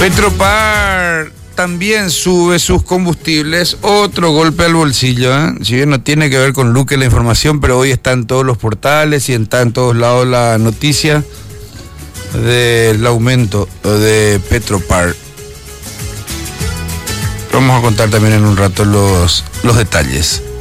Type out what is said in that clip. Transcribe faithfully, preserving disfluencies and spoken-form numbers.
Petropar también sube sus combustibles, otro golpe al bolsillo, ¿eh? Si bien no tiene que ver con Luque la información, pero hoy está en todos los portales y está en todos lados la noticia del aumento de Petropar. Vamos a contar también en un rato los, los detalles.